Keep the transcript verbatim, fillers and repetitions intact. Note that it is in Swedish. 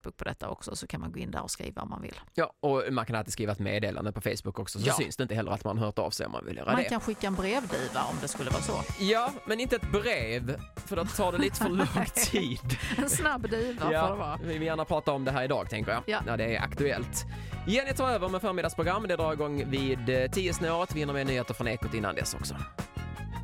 Facebook på detta också, så kan man gå in där och skriva om man vill. Ja, och man kan alltid skriva ett meddelande på Facebook också, så ja. syns det inte heller att man har hört av sig om man vill göra man det. Man kan skicka en brevduva om det skulle vara så. Ja, men inte ett brev, för då tar det lite för lång tid. En snabb duva ja, får det vara. Vi vill gärna prata om det här idag, tänker jag, ja. när det är aktuellt. Jenny tar över med förmiddagsprogram. Det drar igång vid tio snåret. Vi hinner med nyheter från Ekot innan dess också.